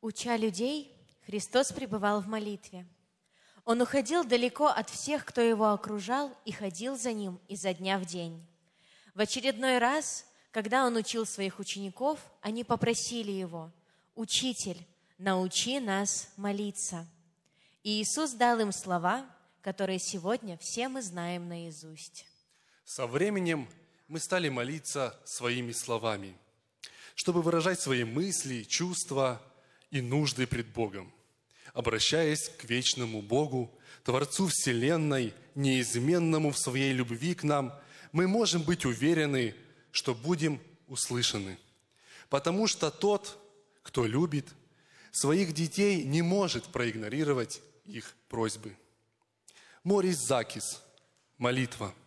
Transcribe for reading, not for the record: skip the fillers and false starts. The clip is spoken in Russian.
Уча людей, Христос пребывал в молитве. Он уходил далеко от всех, кто его окружал, и ходил за ним изо дня в день. В очередной раз, когда он учил своих учеников, они попросили его: «Учитель, научи нас молиться». И Иисус дал им слова, которые сегодня все мы знаем наизусть. Со временем мы стали молиться своими словами, чтобы выражать свои мысли, чувства и нужды пред Богом, обращаясь к вечному Богу, Творцу Вселенной, неизменному в своей любви к нам. Мы можем быть уверены, что будем услышаны, потому что тот, кто любит своих детей, не может проигнорировать их просьбы. Морис Закис. Молитва.